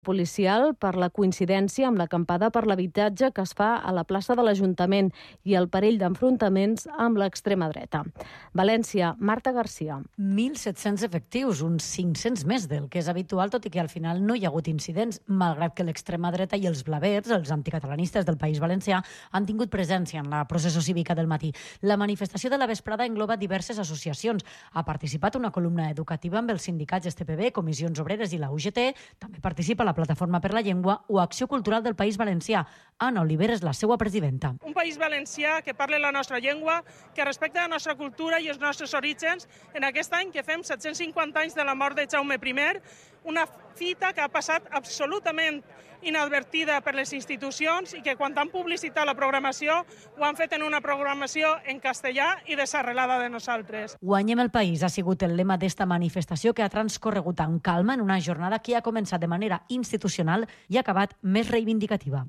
policial per la coincidència amb l'acampada per l'habitatge que es fa a la plaça de l'Ajuntament i el perill d'enfrontaments amb l'extrema dreta. València, Marta Garcia. 1.700 efectius, uns 500 més del que és habitual, tot i que al final no hi ha hagut incidents, malgrat que l'extrema dreta i els blavers, els anticatalanistes del País Valencià, han tingut presència en la processó cívica del matí. La manifestació de la vesprada engloba diverses associacions. Ha participat una columna educativa amb els sindicats STPB, Comissions Obreres i la UGT. També participa la Plataforma per la Llengua o Acció Cultural del País Valencià. Anna Oliver és la seva presidenta. Un país valencià que parla la nostra llengua, que respecta la nostra cultura i els nostres orígens, en aquest any que fem 750 anys de la mort de Jaume I, una fita que ha passat absolutament inadvertida per les institucions i que quan han publicitat la programació ho han fet en una programació en castellà i desarrelada de nosaltres. Guanyem el país ha sigut el lema d'esta manifestació que ha transcorregut amb calma en una jornada que ha començat de manera institucional i ha acabat més reivindicativa.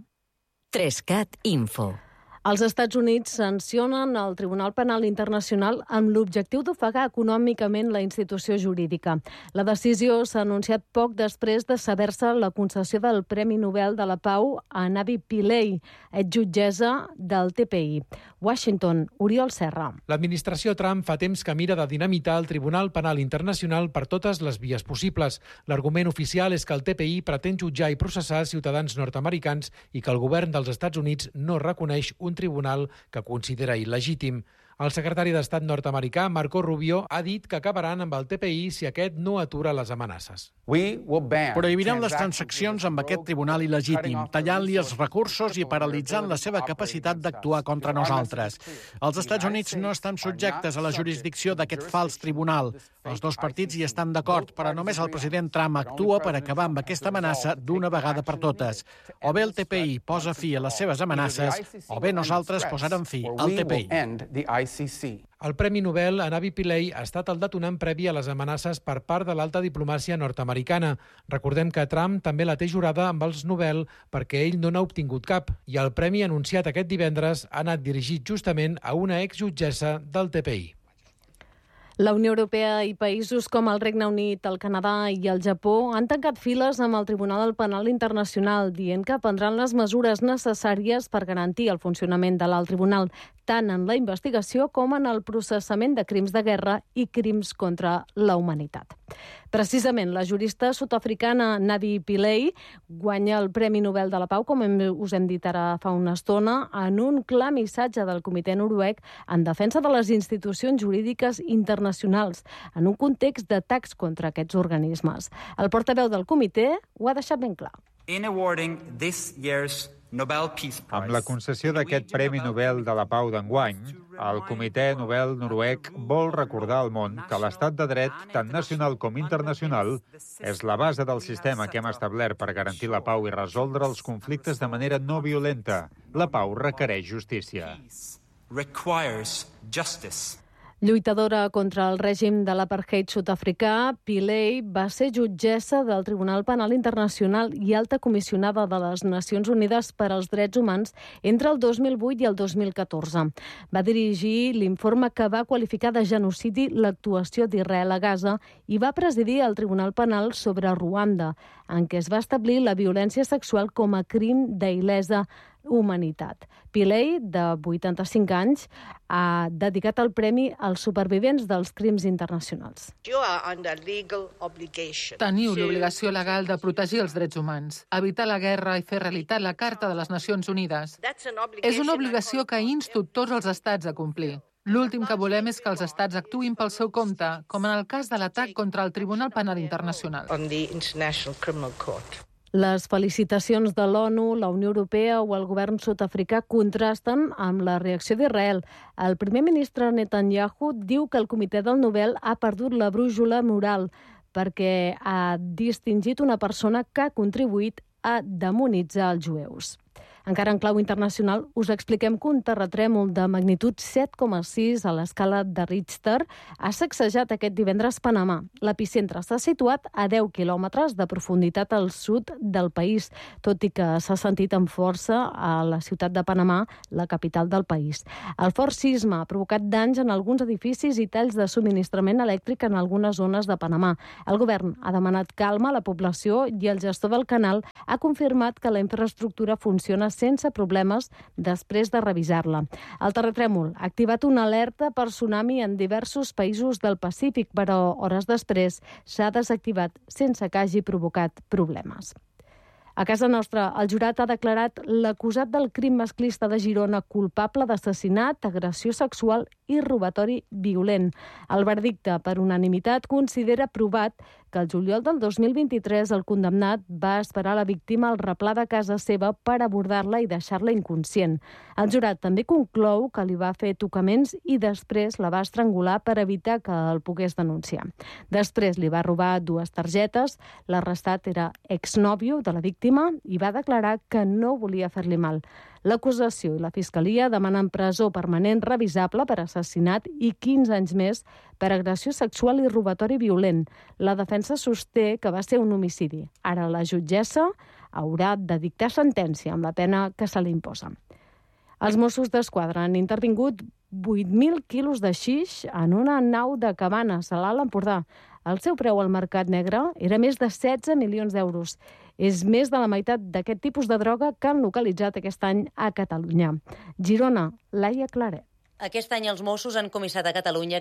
3CAT Info. Els Estats Units sancionen el Tribunal Penal Internacional amb l'objectiu d'ofegar econòmicament la institució jurídica. La decisió s'ha anunciat poc després de saber-se la concessió del Premi Nobel de la Pau a Navi Pillay, jutgessa del TPI. Washington, Oriol Serra. L'administració Trump fa temps que mira de dinamitar el Tribunal Penal Internacional per totes les vies possibles. L'argument oficial és que el TPI pretén jutjar i processar ciutadans nord-americans i que el govern dels Estats Units no reconeix un tribunal que considera il·legítim. El secretari d'Estat nord-americà, Marco Rubio, ha dit que acabaran amb el TPI si aquest no atura les amenaces. Prohibirem les transaccions amb aquest tribunal il·legítim, tallant-li els recursos i paralitzant la seva capacitat d'actuar contra nosaltres. Els Estats Units no estan subjectes a la jurisdicció d'aquest fals tribunal. Els dos partits hi estan d'acord, però només el president Trump actua per acabar amb aquesta amenaça d'una vegada per totes. O bé el TPI posa fi a les seves amenaces, o bé nosaltres posarem fi al TPI. El Premi Nobel a Navi Pillay ha estat el detonant previ a les amenaces per part de l'alta diplomàcia nord-americana. Recordem que Trump també la té jurada amb els Nobel perquè ell no n'ha obtingut cap i el premi anunciat aquest divendres ha anat dirigit justament a una exjutgessa del TPI. La Unió Europea i països com el Regne Unit, el Canadà i el Japó han tancat files amb el Tribunal Penal Internacional, dient que prendran les mesures necessàries per garantir el funcionament de l'alt tribunal, tant en la investigació com en el processament de crims de guerra i crims contra la humanitat. Precisament, la jurista sud-africana Navi Pillay guanya el Premi Nobel de la Pau, com us hem dit ara fa una estona, en un clar missatge del comitè noruec en defensa de les institucions jurídiques internacionals, en un context d'atacs contra aquests organismes. El portaveu del comitè ho ha deixat ben clar. Amb la concessió d'aquest Premi Nobel de la Pau d'enguany, el Comitè Nobel noruec vol recordar al món que l'estat de dret, tant nacional com internacional, és la base del sistema que hem establert per garantir la pau i resoldre els conflictes de manera no violenta. La pau requereix justícia. Lluitadora contra el règim de l'apartheid sud-africà, Pillay va ser jutgessa del Tribunal Penal Internacional i alta comissionada de les Nacions Unides per als Drets Humans entre el 2008 i el 2014. Va dirigir l'informe que va qualificar de genocidi l'actuació d'Israel a Gaza i va presidir el Tribunal Penal sobre Ruanda, en què es va establir la violència sexual com a crim d'il·lesa humanitat. Pillay, de 85 anys, ha dedicat el premi als supervivents dels crims internacionals. Teniu l'obligació legal de protegir els drets humans, evitar la guerra i fer realitat la Carta de les Nacions Unides. És una obligació que insto tots els estats a complir. L'últim que volem és que els estats actuïn pel seu compte, com en el cas de l'atac contra el Tribunal Penal Internacional. Les felicitacions de l'ONU, la Unió Europea o el govern sud-africà contrasten amb la reacció d'Israel. El primer ministre Netanyahu diu que el Comitè del Nobel ha perdut la brúixola moral perquè ha distingit una persona que ha contribuït a demonitzar els jueus. Encara en clau internacional, us expliquem que un terratrèmol de magnitud 7,6 a l'escala de Richter ha sacsejat aquest divendres Panamà. L'epicentre està situat a 10 quilòmetres de profunditat al sud del país, tot i que s'ha sentit amb força a la ciutat de Panamà, la capital del país. El fort sisme ha provocat danys en alguns edificis i talls de subministrament elèctric en algunes zones de Panamà. El govern ha demanat calma a la població i el gestor del canal ha confirmat que la infraestructura funciona sense problemes després de revisar-la. El terratrèmol ha activat una alerta per tsunami en diversos països del Pacífic, però hores després s'ha desactivat sense que hagi provocat problemes. A casa nostra, el jurat ha declarat l'acusat del crim masclista de Girona culpable d'assassinat, agressió sexual i robatori violent. El verdicte, per unanimitat, considera provat que el juliol del 2023 el condemnat va esperar la víctima al replà de casa seva per abordar-la i deixar-la inconscient. El jurat també conclou que li va fer tocaments i després la va estrangular per evitar que el pogués denunciar. Després li va robar 2 targetes. L'arrestat era exnòvio de la víctima i va declarar que no volia fer-li mal. L'acusació i la Fiscalia demanen presó permanent revisable per assassinat i 15 anys més per agressió sexual i robatori violent. La defensa sosté que va ser un homicidi. Ara la jutgessa haurà de dictar sentència amb la pena que se li imposa. Els Mossos d'Esquadra han intervingut 8.000 quilos de xix en una nau de Cabanes, a l'Alt Empordà. El seu preu al mercat negre era més de 16 milions d'euros. És més de la meitat d'aquest tipus de droga que han localitzat aquest any a Catalunya. Girona, Laia Claret. Aquest any els Mossos han comissat a Catalunya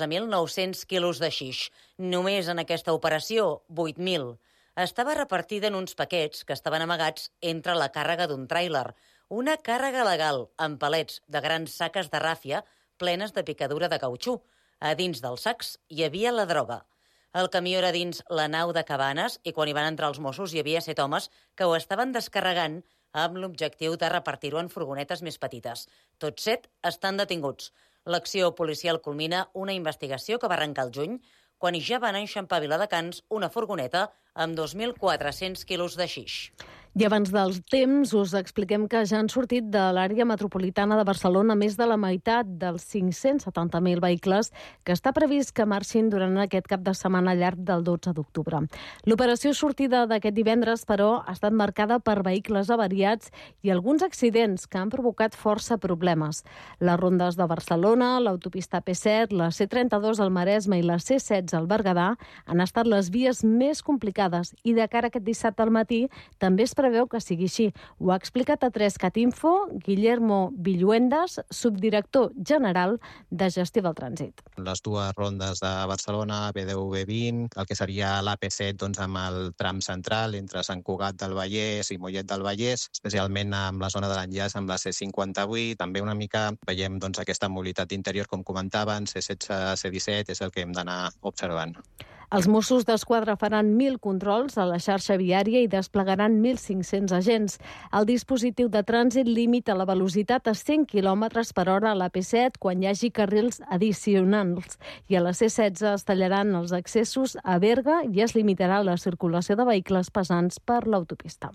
14.900 quilos de xix. Només en aquesta operació, 8.000. Estava repartida en uns paquets que estaven amagats entre la càrrega d'un tràiler. Una càrrega legal amb palets de grans saques de ràfia plenes de picadura de cautxú. A dins dels sacs hi havia la droga. El camió era dins la nau de Cabanes i quan hi van entrar els Mossos hi havia 7 homes que ho estaven descarregant amb l'objectiu de repartir-ho en furgonetes més petites. Tots 7 estan detinguts. L'acció policial culmina una investigació que va arrencar al juny quan ja van enxampar a Viladecans una furgoneta amb 2.400 quilos de xix. I abans del temps us expliquem que ja han sortit de l'àrea metropolitana de Barcelona més de la meitat dels 570.000 vehicles que està previst que marxin durant aquest cap de setmana llarg del 12 d'octubre. L'operació sortida d'aquest divendres, però, ha estat marcada per vehicles avariats i alguns accidents que han provocat força problemes. Les rondes de Barcelona, l'autopista P7, la C32 al Maresme i la C16 al Berguedà han estat les vies més complicades i de cara a aquest dissabte al matí també es preveu que sigui així. Ho ha explicat a 3CAT Info Guillermo Villuendas, subdirector general de Gestió del Trànsit. Les 2 rondes de Barcelona, B10, B20, el que seria l'AP7 doncs, amb el tram central entre Sant Cugat del Vallès i Mollet del Vallès, especialment amb la zona de l'enllaç amb la C58. També una mica veiem doncs, aquesta mobilitat interior, com comentaven, C16, C17, és el que hem d'anar observant. Els Mossos d'Esquadra faran 1.000 controls a la xarxa viària i desplegaran 1.500 agents. El dispositiu de trànsit limita la velocitat a 100 km per hora a la P7 quan hi hagi carrils addicionals i a la C16 es tallaran els accessos a Berga i es limitarà la circulació de vehicles pesants per l'autopista.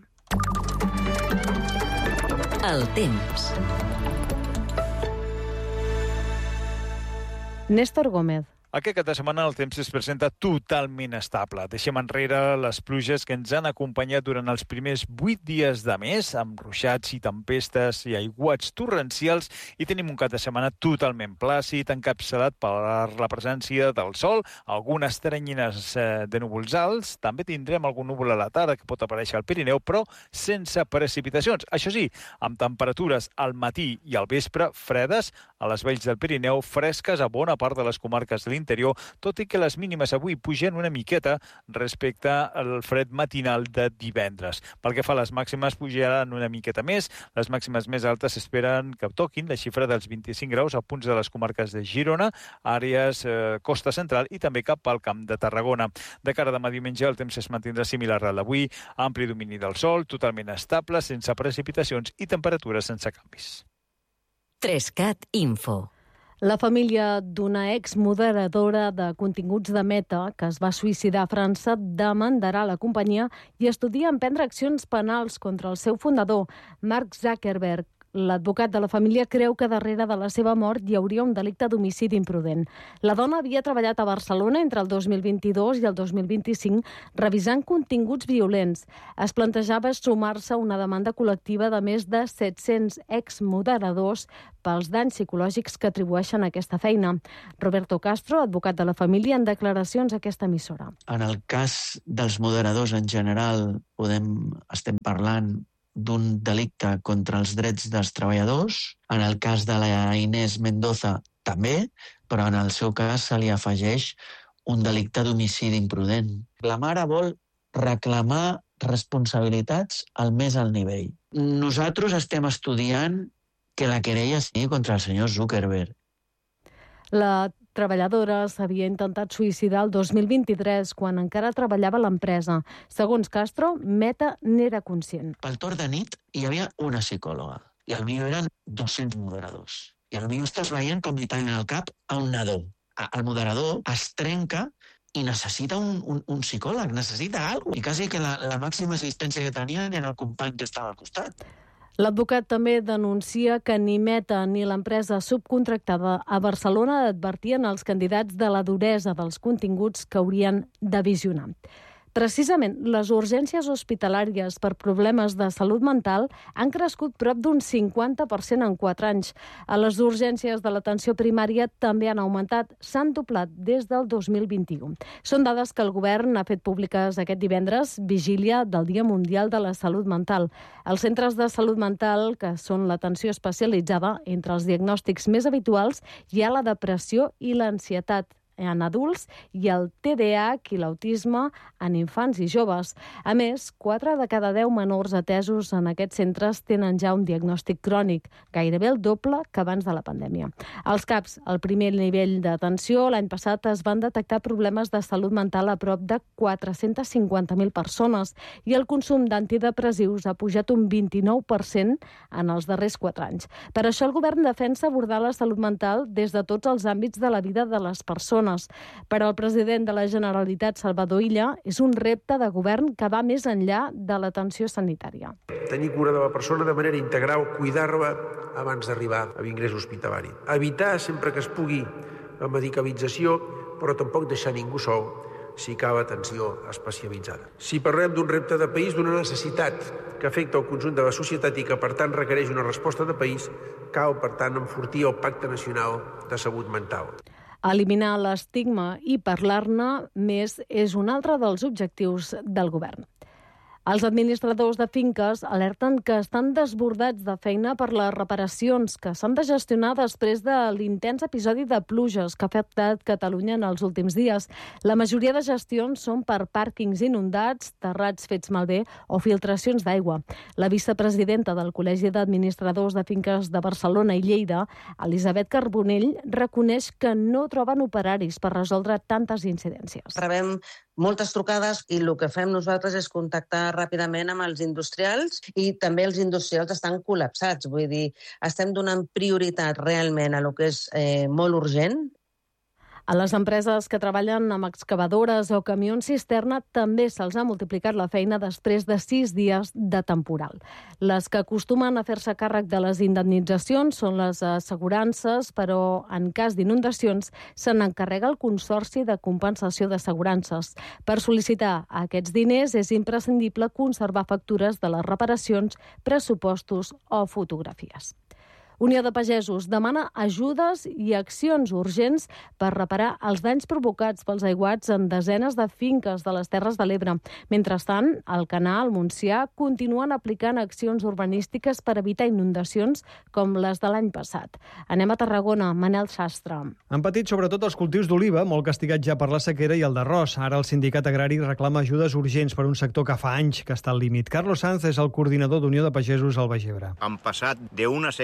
El temps. Néstor Gómez. Aquest cap de setmana el temps es presenta totalment estable. Deixem enrere les pluges que ens han acompanyat durant els primers 8 dies de mes, amb ruixats i tempestes i aiguats torrencials, i tenim un cap de setmana totalment plàcid, encapçalat per la presència del sol, algunes teranyines de núvols alts, també tindrem algun núvol a la tarda que pot aparèixer al Pirineu, però sense precipitacions. Això sí, amb temperatures al matí i al vespre fredes, a les valls del Pirineu, fresques a bona part de les comarques de l'interior, tot i que les mínimes avui pugen una miqueta respecte al fred matinal de divendres. Pel que fa a les màximes, pujaran una miqueta més. Les màximes més altes esperen que toquin la xifra dels 25 graus a punts de les comarques de Girona, àrees costa central i també cap al Camp de Tarragona. De cara a demà diumenge, el temps es mantindrà similar al d'avui, ampli domini del sol, totalment estable, sense precipitacions i temperatures sense canvis. 3CAT Info. La família d'una exmoderadora de continguts de Meta, que es va suïcidar a França, demandarà la companyia i estudia emprendre accions penals contra el seu fundador, Mark Zuckerberg. L'advocat de la família creu que darrere de la seva mort hi hauria un delicte d'homicidi imprudent. La dona havia treballat a Barcelona entre el 2022 i el 2025 revisant continguts violents. Es plantejava sumar-se a una demanda col·lectiva de més de 700 exmoderadors pels danys psicològics que atribueixen a aquesta feina. Roberto Castro, advocat de la família, en declaracions a aquesta emissora. En el cas dels moderadors en general estem parlant d'un delicte contra els drets dels treballadors. En el cas de la Inés Mendoza també, però en el seu cas se li afegeix un delicte d'homicidi imprudent. La mare vol reclamar responsabilitats al més alt nivell. Nosaltres estem estudiant que la querella sigui contra el senyor Zuckerberg. La treballadora s'havia intentat suïcidar el 2023, quan encara treballava a l'empresa. Segons Castro, Meta n'era conscient. Pel torn de nit hi havia una psicòloga i al millor eren 200 moderadors. I al millor estàs veient com li tallen el cap a un nadó. El moderador es trenca i necessita un psicòleg, necessita alguna cosa. I quasi que la màxima assistència que tenien era el company que estava al costat. L'advocat també denuncia que ni Meta ni l'empresa subcontractada a Barcelona advertien als candidats de la duresa dels continguts que haurien de visionar. Precisament, les urgències hospitalàries per problemes de salut mental han crescut prop d'un 50% en 4 anys. A les urgències de l'atenció primària també han augmentat, s'han doblat des del 2021. Són dades que el govern ha fet públiques aquest divendres, vigília del Dia Mundial de la Salut Mental. Els centres de salut mental, que són l'atenció especialitzada, entre els diagnòstics més habituals hi ha la depressió i l'ansietat en adults i el TDAH i l'autisme en infants i joves. A més, 4 de cada 10 menors atesos en aquests centres tenen ja un diagnòstic crònic, gairebé el doble que abans de la pandèmia. Als CAPs, al primer nivell d'atenció, l'any passat es van detectar problemes de salut mental a prop de 450.000 persones i el consum d'antidepressius ha pujat un 29% en els darrers 4 anys. Per això el govern defensa abordar la salut mental des de tots els àmbits de la vida de les persones. Per al president de la Generalitat, Salvador Illa, és un repte de govern que va més enllà de l'atenció sanitària. Tenir cura de la persona de manera integral, cuidar-la abans d'arribar a l'ingrés hospitalari. Evitar sempre que es pugui la medicalització, però tampoc deixar ningú sol si cal atenció especialitzada. Si parlem d'un repte de país, d'una necessitat que afecta el conjunt de la societat i que, per tant, requereix una resposta de país, cal, per tant, enfortir el Pacte Nacional de Salut Mental. Eliminar l'estigma i parlar-ne més és un altre dels objectius del govern. Els administradors de finques alerten que estan desbordats de feina per les reparacions que s'han de gestionar després de l'intens episodi de pluges que ha afectat Catalunya en els últims dies. La majoria de gestions són per pàrquings inundats, terrats fets malbé o filtracions d'aigua. La vicepresidenta del Col·legi d'Administradors de Finques de Barcelona i Lleida, Elisabet Carbonell, reconeix que no troben operaris per resoldre tantes incidències. Rebem moltes trucades i el que fem nosaltres és contactar ràpidament amb els industrials i també els industrials estan col·lapsats. Vull dir, estem donant prioritat realment a el que és molt urgent. A les empreses que treballen amb excavadores o camions cisterna també se'ls ha multiplicat la feina després de 6 dies de temporal. Les que acostumen a fer-se càrrec de les indemnitzacions són les assegurances, però en cas d'inundacions se n'encarrega el Consorci de Compensació d'Assegurances. Per sol·licitar aquests diners és imprescindible conservar factures de les reparacions, pressupostos o fotografies. Unió de Pagesos demana ajudes i accions urgents per reparar els danys provocats pels aiguats en desenes de finques de les Terres de l'Ebre. Mentrestant, el Canal, el Montsià, continuen aplicant accions urbanístiques per evitar inundacions com les de l'any passat. Anem a Tarragona, Manel Sastre. Han patit sobretot els cultius d'oliva, molt castigats ja per la sequera, i el d'arròs. Ara el sindicat agrari reclama ajudes urgents per un sector que fa anys que està al límit. Carlos Sanz és el coordinador d'Unió de Pagesos al Baix Ebre. Han passat d'una sequera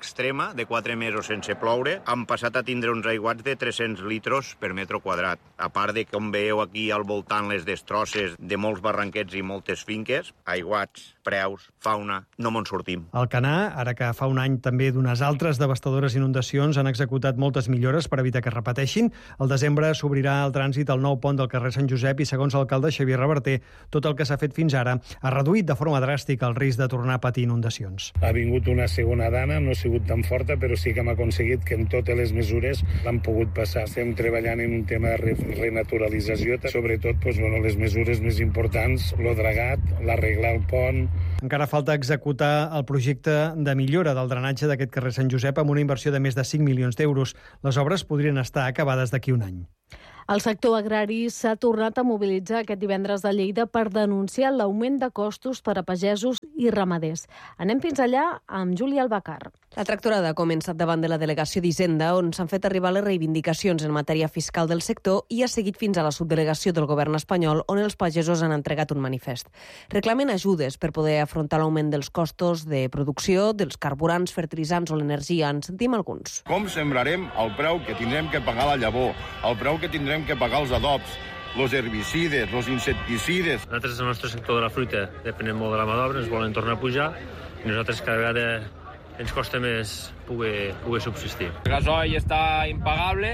extrema de 4 mesos sense ploure, han passat a tindre uns aiguats de 300 litros per metre quadrat. A part de, com veieu aquí al voltant, les destrosses de molts barranquets i moltes finques, aiguats, preus, fauna, no me'n sortim. Al Canà, ara que fa un any també d'unes altres devastadores inundacions, han executat moltes millores per evitar que es repeteixin. Al desembre s'obrirà el trànsit al nou pont del carrer Sant Josep i, segons l'alcalde Xavier Reverter, tot el que s'ha fet fins ara ha reduït de forma dràstica el risc de tornar a patir inundacions. Ha vingut una segona dana, no ha sigut tan forta, però sí que hem aconseguit que en totes les mesures l'han pogut passar. Estem treballant en un tema de renaturalització, sobretot les mesures més importants, el dragat, l'arreglar el pont. Encara falta executar el projecte de millora del drenatge d'aquest carrer Sant Josep amb una inversió de més de 5 milions d'euros. Les obres podrien estar acabades d'aquí un any. El sector agrari s'ha tornat a mobilitzar aquest divendres de Lleida per denunciar l'augment de costos per a pagesos i ramaders. Anem fins allà amb Júlia Albacar. La tractorada ha començat davant de la delegació d'Hisenda, on s'han fet arribar les reivindicacions en matèria fiscal del sector i ha seguit fins a la subdelegació del govern espanyol, on els pagesos han entregat un manifest. Reclamen ajudes per poder afrontar l'augment dels costos de producció, dels carburants, fertilitzants o l'energia. En sentim alguns. Com sembrarem el preu que tindrem que pagar la llavor, el preu que tindrem que pagar els adobs, els herbicides, els insecticides. Nosaltres, el nostre sector de la fruita, depenem molt de la mà d'obra, ens volen tornar a pujar i nosaltres cada vegada ens costa més poder subsistir. El gasoil està impagable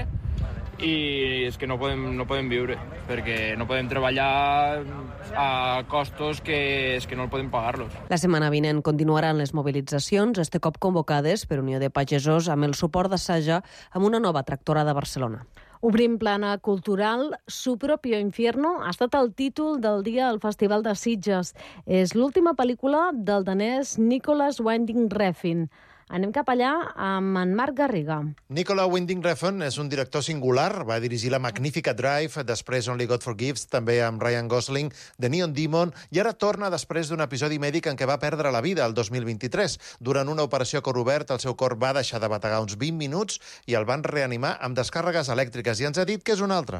i és que no podem viure, perquè no podem treballar a costos que no podem pagar-los. La setmana vinent continuaran les mobilitzacions, este cop convocades per Unió de Pagesos amb el suport d'Assaja amb una nova tractorada a Barcelona. Obrim plana cultural. Su propio infierno ha estat el títol del dia al Festival de Sitges. És l'última pel·lícula del danès Nicolas Winding Refn. Anem cap allà amb en Marc Garriga. Nicolas Winding Refn és un director singular. Va dirigir la magnífica Drive, després Only God Forgives, també amb Ryan Gosling, The Neon Demon, i ara torna després d'un episodi mèdic en què va perdre la vida el 2023. Durant una operació a cor obert, el seu cor va deixar de bategar uns 20 minuts i el van reanimar amb descàrregues elèctriques, i ens ha dit que és un altre.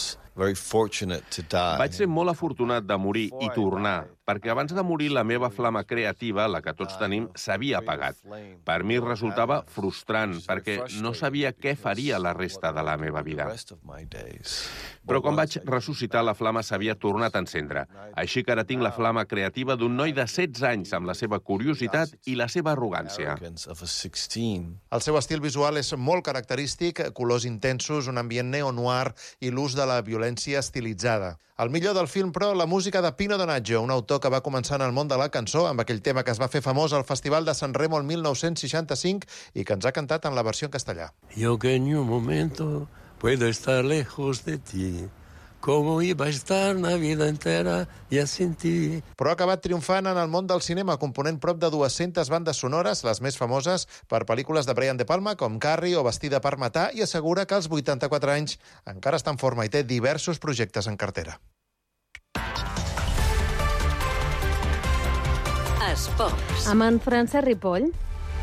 Vaig ser molt afortunat de morir i tornar, perquè abans de morir la meva flama creativa, la que tots tenim, s'havia apagat. Per mi resultava frustrant, perquè no sabia què faria la resta de la meva vida. Però quan vaig ressuscitar, la flama s'havia tornat a encendre. Així que ara tinc la flama creativa d'un noi de 16 anys amb la seva curiositat i la seva arrogància. El seu estil visual és molt característic, colors intensos, un ambient neo-noir i l'ús de la violència estilitzada. El millor del film, però, la música de Pino Donaggio, un autor que va començar en el món de la cançó amb aquell tema que es va fer famós al Festival de San Remo el 1965 i que ens ha cantat en la versió en castellà. Yo que en un momento puedo estar lejos de ti. ¿Cómo iba a estar la vida entera ya sin ti? Però ha acabat triomfant en el món del cinema, component prop de 200 bandes sonores, les més famoses per pel·lícules de Brian De Palma, com Carrie o Vestida per matar, i assegura que als 84 anys encara està en forma i té diversos projectes en cartera. Esports. Amb en Francesc Ripoll.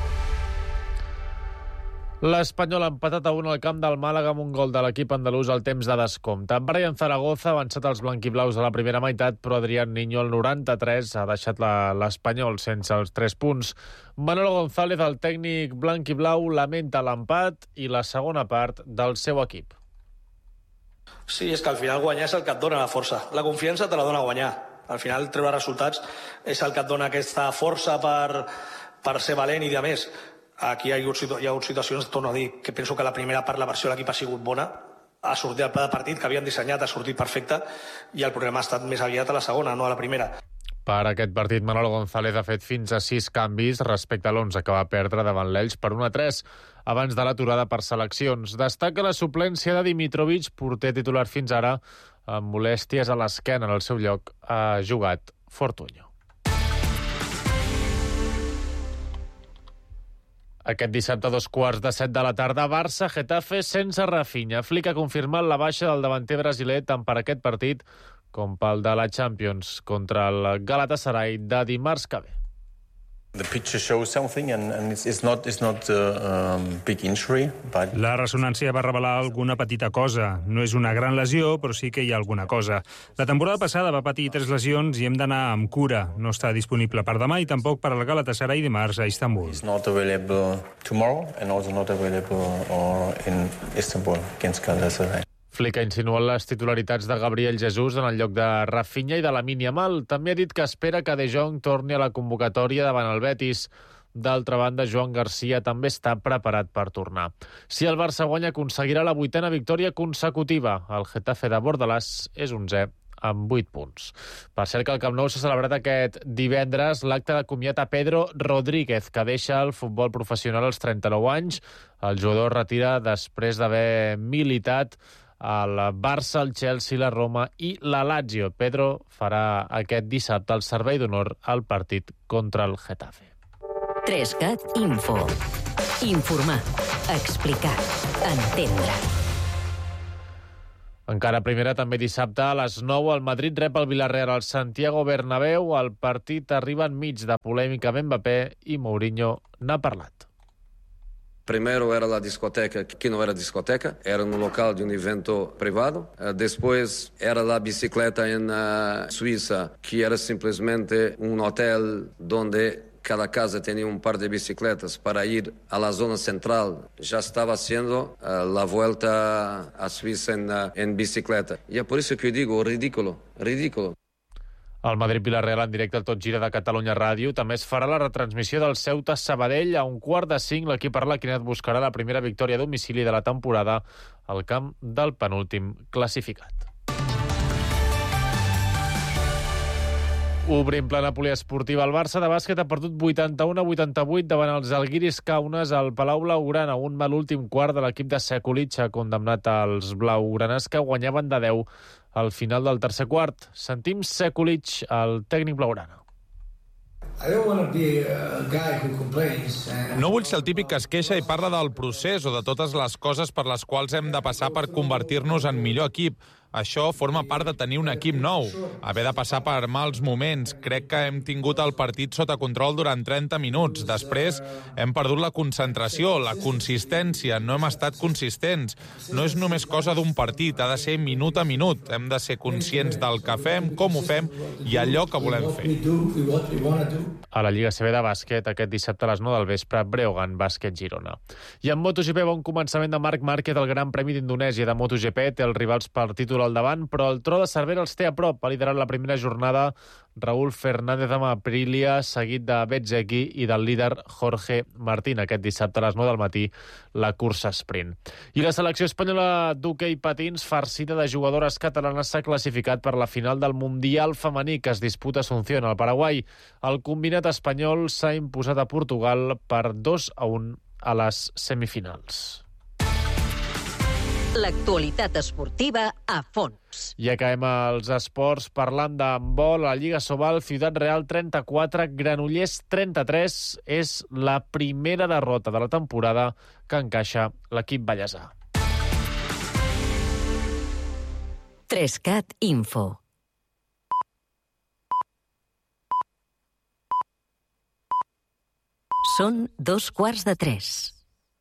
L'Espanyol ha empatat a 1 al camp del Màlaga amb un gol de l'equip andalús al temps de descompte. Brian Zaragoza ha avançat els blanquiblaus a la primera meitat, però Adrián Niño al 93 ha deixat l'Espanyol sense els 3 punts. Manolo González, el tècnic blanquiblau, lamenta l'empat i la segona part del seu equip. Sí, és que al final guanyar és el que et dona la força. La confiança te la dona guanyar. Al final treure resultats és el que et dona aquesta força per ser valent i, a més, aquí hi ha hagut situacions, torno a dir, que penso que la primera part, la versió de l'equip ha sigut bona, ha sortit el pla de partit que havien dissenyat, ha sortit perfecte, i el problema ha estat més aviat a la segona, no a la primera. Per aquest partit, Manolo González ha fet fins a 6 canvis respecte a l'11 que va perdre davant l'Elx per 1-3 abans de l'aturada per seleccions. Destaca la suplència de Dimitrovic, porter titular fins ara, amb molèsties a l'esquena. En el seu lloc ha jugat Fortuño. Aquest dissabte a 2:15 de la tarda, Barça-Getafe sense Rafinha. Flick ha confirmat la baixa del davanter brasiler tant per aquest partit com pel de la Champions contra el Galatasaray de dimarts que ve. La ressonància va revelar alguna petita cosa. No és una gran lesió, però sí que hi ha alguna cosa. La temporada passada va patir 3 lesions i hem d'anar amb cura. No està disponible per demà i tampoc per al Galatasaray dimarts a Istanbul. Flick ha insinuat les titularitats de Gabriel Jesús en el lloc de Rafinha i de Lamine Yamal. També ha dit que espera que De Jong torni a la convocatòria davant el Betis. D'altra banda, Joan Garcia també està preparat per tornar. Si el Barça guanya, aconseguirà la 8ª victòria consecutiva. El Getafe de Bordalàs és 11è amb 8 punts. Per cert que al Camp Nou s'ha celebrat aquest divendres l'acte de comiat a Pedro Rodríguez, que deixa el futbol professional als 39 anys. El jugador retira després d'haver militat al Barça, el Chelsea, la Roma i la Lazio. Pedro farà aquest dissabte el servei d'honor al partit contra el Getafe. 3CAT Info. Informar, explicar, entendre. Encara primera, també dissabte, a les 9, el Madrid rep el Villarreal al Santiago Bernabéu. El partit arriba enmig de polèmica amb Mbappé i Mourinho n'ha parlat. Primero era la discoteca, que no era discoteca, era un local de un evento privado. Después era la bicicleta en Suiza, que era simplesmente un hotel donde cada casa tenía un par de bicicletas para ir a la zona central. Ya estaba haciendo la vuelta a Suiza en bicicleta. Y es por eso que yo digo, ridículo. El Madrid-Villarreal en directe al Tot Gira de Catalunya Ràdio. També es farà la retransmissió del Ceuta-Sabadell. A 4:45 l'equip arlequinat buscarà la primera victòria a domicili de la temporada al camp del penúltim classificat. Obrim plana poliesportiva. El Barça de bàsquet ha perdut 81-88 davant els Žalgiris Kaunas al Palau Blaugrana. Un mal últim quart de l'equip de Sekulic ha condemnat als blaugranes, que guanyaven de 10 al final del tercer quart. Sentim Sekulic, el tècnic blaugrana. No vull ser el típic que es queixa i parla del procés o de totes les coses per les quals hem de passar per convertir-nos en millor equip. Això forma part de tenir un equip nou, haver de passar per mals moments. Crec que hem tingut el partit sota control durant 30 minuts. Després hem perdut la concentració, la consistència, no hem estat consistents. No és només cosa d'un partit, ha de ser minut a minut. Hem de ser conscients del que fem, com ho fem i allò que volem fer. A la Lliga CB de bàsquet, aquest dissabte a les 9 del vespre, Breogán Bàsquet Girona. I en MotoGP, bon començament de Marc Márquez al Gran Premi d'Indonèsia de MotoGP. Té els rivals per títol al davant, però el tro de Cervera els té a prop. Ha liderat la primera jornada Raúl Fernández amb Aprilia, seguit de Bezzecchi i del líder Jorge Martín. Aquest dissabte a les 9 del matí, la cursa sprint. I la selecció espanyola d'hoquei patins, farcida de jugadores catalanes, s'ha classificat per la final del Mundial femení que es disputa a Asunción, al Paraguai. El combinat espanyol s'ha imposat a Portugal per 2-1 a les semifinals. L'actualitat esportiva a fons. I acabem els esports parlant d'handbol. A la Lliga Sobal, Ciutat Real 34, Granollers 33. És la primera derrota de la temporada que encaixa l'equip ballesà. 3CAT Info. Són 2:15.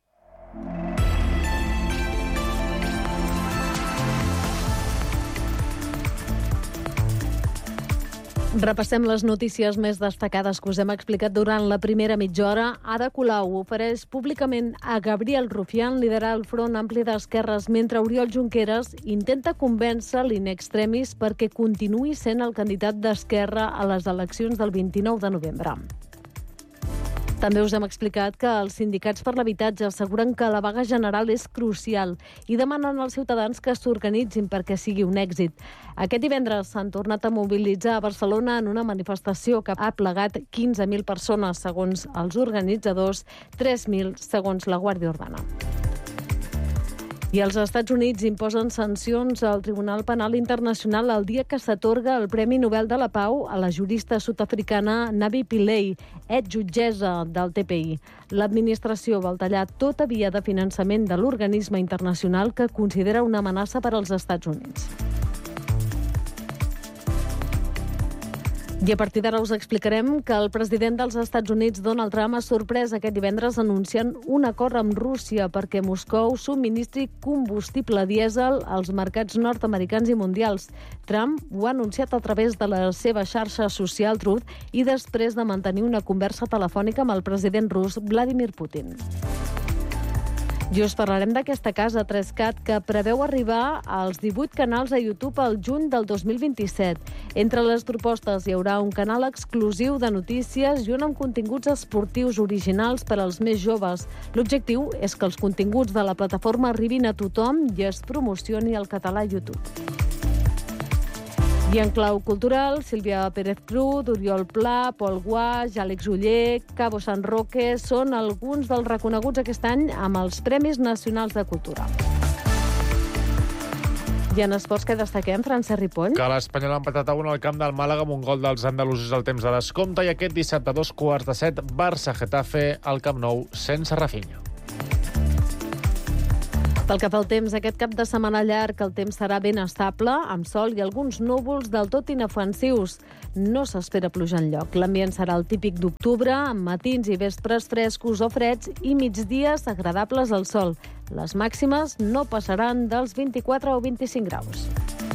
Repassem les notícies més destacades que us hem explicat durant la primera mitja hora. Ada Colau ofereix públicament a Gabriel Rufián liderar el Front Ampli d'Esquerres, mentre Oriol Junqueras intenta convèncer l'In Extremis perquè continuï sent el candidat d'Esquerra a les eleccions del 29 de novembre. També us hem explicat que els sindicats per l'habitatge asseguren que la vaga general és crucial i demanen als ciutadans que s'organitzin perquè sigui un èxit. Aquest divendres s'han tornat a mobilitzar a Barcelona en una manifestació que ha plegat 15.000 persones, segons els organitzadors, 3.000 segons la Guàrdia Urbana. I els Estats Units imposen sancions al Tribunal Penal Internacional el dia que s'atorga el Premi Nobel de la Pau a la jurista sud-africana Navi Pillay, jutgessa del TPI. L'administració vol tallar tota via de finançament de l'organisme internacional que considera una amenaça per als Estats Units. I a partir d'ara us explicarem que el president dels Estats Units, Donald Trump, ha sorprès aquest divendres anunciant un acord amb Rússia perquè Moscou subministri combustible dièsel als mercats nord-americans i mundials. Trump ho ha anunciat a través de la seva xarxa social Truth i després de mantenir una conversa telefònica amb el president rus Vladimir Putin. I us parlarem d'aquesta casa 3Cat que preveu arribar als 18 canals a YouTube al juny del 2027. Entre les propostes hi haurà un canal exclusiu de notícies i un amb continguts esportius originals per als més joves. L'objectiu és que els continguts de la plataforma arribin a tothom i es promocioni el català a YouTube. I en clau cultural, Sílvia Pérez Cruz, Oriol Pla, Pol Guaix, Àlex Oller, Cabo San Roque són alguns dels reconeguts aquest any amb els Premis Nacionals de Cultura. I en esports que destaquem, Francesc Ripoll? Que l'Espanyol ha empatat a 1 al camp del Màlaga amb un gol dels andalusos al temps de descompte i aquest dissabte a 2:15, Barça-Getafe al Camp Nou sense Rafinha. Pel que fa al temps, aquest cap de setmana llarg el temps serà ben estable, amb sol i alguns núvols del tot inofensius. No s'espera pluja enlloc. L'ambient serà el típic d'octubre, amb matins i vespres frescos o freds i migdies agradables al sol. Les màximes no passaran dels 24 o 25 graus.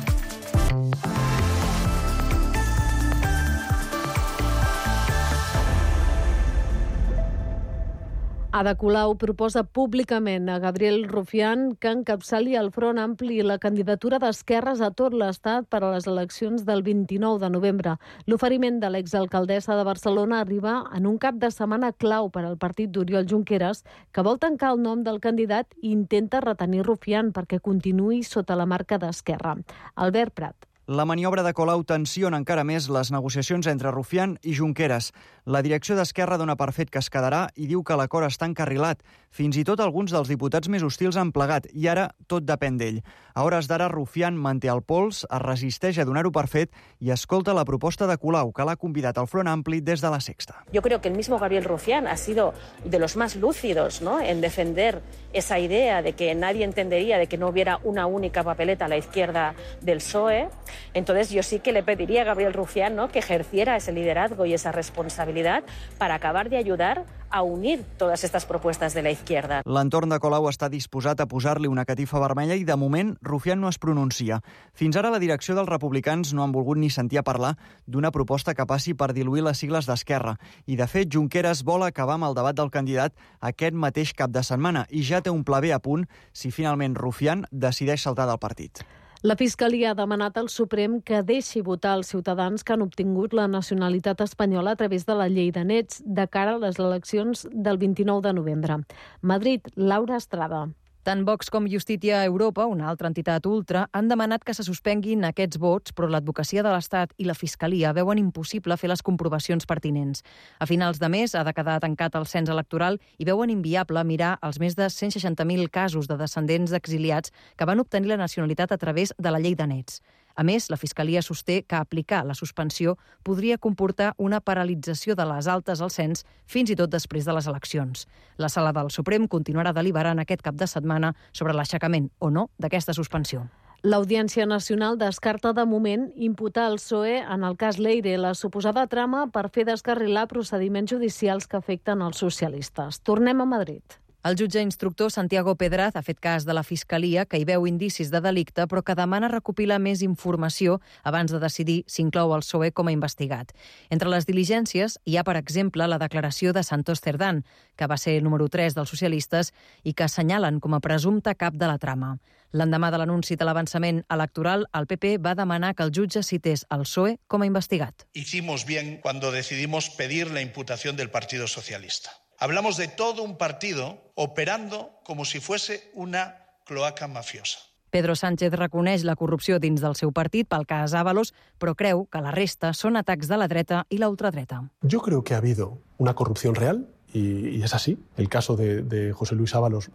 Ada Colau proposa públicament a Gabriel Rufián que encapçali el Front Ampli i la candidatura d'esquerres a tot l'Estat per a les eleccions del 29 de novembre. L'oferiment de l'exalcaldessa de Barcelona arriba en un cap de setmana clau per al partit d'Oriol Junqueras, que vol tancar el nom del candidat i intenta retenir Rufián perquè continuï sota la marca d'Esquerra. Albert Prat. La maniobra de Colau tensiona encara més les negociacions entre Rufián i Junqueras. La direcció d'Esquerra dona per fet que es quedarà i diu que l'acord està encarrilat. Fins i tot alguns dels diputats més hostils han plegat i ara tot depèn d'ell. A hores d'ara, Rufián manté el pols, es resisteix a donar-ho per fet i escolta la proposta de Colau, que l'ha convidat al Front Ampli des de La Sexta. Yo creo que el mismo Gabriel Rufián ha sido de los más lúcidos, ¿no?, en defender esa idea de que nadie entendería de que no hubiera una única papeleta a la izquierda del PSOE. Entonces yo sí que le pediría a Gabriel Rufián, ¿no?, que ejerciera ese liderazgo y esa responsabilidad para acabar de ayudar a unir todas estas propuestas de la izquierda. L'entorn de Colau està disposat a posar-li una catifa vermella i, de moment, Rufián no es pronuncia. Fins ara, la direcció dels republicans no han volgut ni sentir a parlar d'una proposta que passi per diluir les sigles d'Esquerra. I, de fet, Junqueras vol acabar amb el debat del candidat aquest mateix cap de setmana i ja té un pla B a punt si finalment Rufián decideix saltar del partit. La Fiscalia ha demanat al Suprem que deixi votar els ciutadans que han obtingut la nacionalitat espanyola a través de la llei de nets de cara a les eleccions del 29 de novembre. Madrid, Laura Estrada. Tant Vox com Justícia Europa, una altra entitat ultra, han demanat que se suspenguin aquests vots, però l'advocacia de l'Estat i la Fiscalia veuen impossible fer les comprovacions pertinents. A finals de mes ha de quedar tancat el cens electoral i veuen inviable mirar els més de 160.000 casos de descendents d'exiliats que van obtenir la nacionalitat a través de la llei de nets. A més, la Fiscalia sosté que aplicar la suspensió podria comportar una paralització de les altes al cens fins i tot després de les eleccions. La Sala del Suprem continuarà deliberant aquest cap de setmana sobre l'aixecament o no d'aquesta suspensió. L'Audiència Nacional descarta de moment imputar al PSOE en el cas Leire la suposada trama per fer descarrilar procediments judicials que afecten els socialistes. Tornem a Madrid. El jutge instructor Santiago Pedraz ha fet cas de la Fiscalia, que hi veu indicis de delicte, però que demana recopilar més informació abans de decidir si inclou el PSOE com a investigat. Entre les diligències hi ha, per exemple, la declaració de Santos Cerdán, que va ser el número 3 dels socialistes i que assenyalen com a presumpte cap de la trama. L'endemà de l'anunci de l'avançament electoral, el PP va demanar que el jutge cités el PSOE com a investigat. Hicimos bien cuando decidimos pedir la imputación del Partido Socialista. Hablamos de todo un partido operando como si fuese una cloaca mafiosa. Pedro Sánchez reconeix la corrupció dins del seu partit pel cas Ábalos, però creu que la resta són atacs de la dreta i la ultradreta. Yo creo que ha habido una corrupción real, y es así. El caso de José Luis Ábalos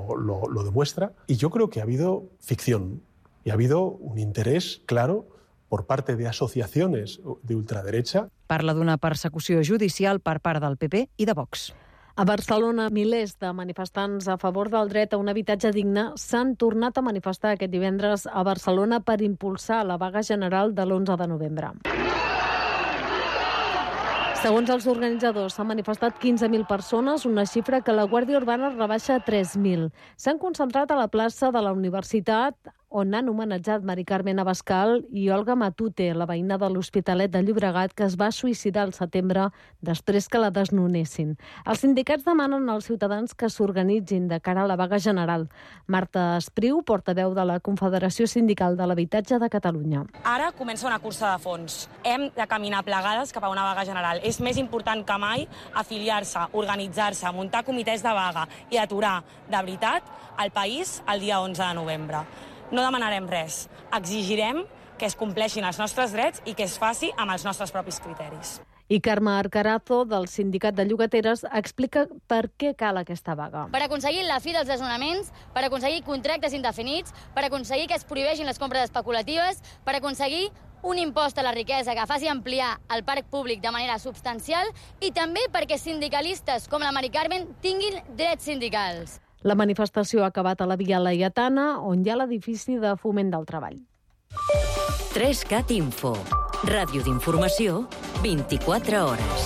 lo demuestra. Y yo creo que ha habido ficción y ha habido un interés claro por parte de asociaciones de ultraderecha. Parla d'una persecució judicial per part del PP i de Vox. A Barcelona, milers de manifestants a favor del dret a un habitatge digne s'han tornat a manifestar aquest divendres a Barcelona per impulsar la vaga general de l'11 de novembre. Segons els organitzadors, s'han manifestat 15.000 persones, una xifra que la Guàrdia Urbana rebaixa a 3.000. S'han concentrat a la plaça de la Universitat, on han homenatjat Mari Carmen Abascal i Olga Matute, la veïna de l'Hospitalet de Llobregat, que es va suïcidar al setembre després que la desnonessin. Els sindicats demanen als ciutadans que s'organitzin de cara a la vaga general. Marta Espriu, portaveu de la Confederació Sindical de l'Habitatge de Catalunya. Ara comença una cursa de fons. Hem de caminar plegades cap a una vaga general. És més important que mai afiliar-se, organitzar-se, muntar comitès de vaga i aturar, de veritat, el país el dia 11 de novembre. No demanarem res. Exigirem que es compleixin els nostres drets i que es faci amb els nostres propis criteris. I Carme Arcarazo, del Sindicat de Llogateres, explica per què cal aquesta vaga. Per aconseguir la fi dels desnonaments, per aconseguir contractes indefinits, per aconseguir que es prohibeixin les compres especulatives, per aconseguir un impost a la riquesa que faci ampliar el parc públic de manera substancial i també perquè sindicalistes com la Mari Carmen tinguin drets sindicals. La manifestació ha acabat a la Via Laietana, on hi ha l'edifici de Foment del Treball. 3CAT Info. Ràdio d'informació, 24 hores.